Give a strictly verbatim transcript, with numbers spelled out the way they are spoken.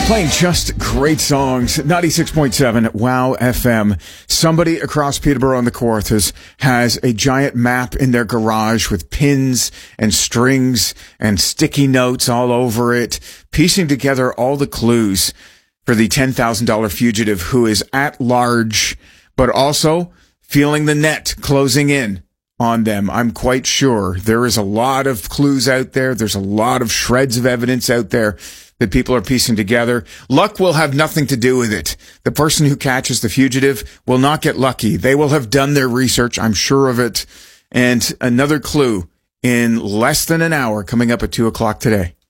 Playing just great songs. ninety-six point seven Wow F M. Somebody across Peterborough on the Kawarthas has a giant map in their garage with pins and strings and sticky notes all over it, piecing together all the clues for the ten thousand dollars fugitive who is at large, but also feeling the net closing in on them. I'm quite sure there is a lot of clues out there. There's a lot of shreds of evidence out there that people are piecing together. Luck will have nothing to do with it. The person who catches the fugitive will not get lucky. They will have done their research. I'm sure of it. And another clue in less than an hour coming up at two o'clock today.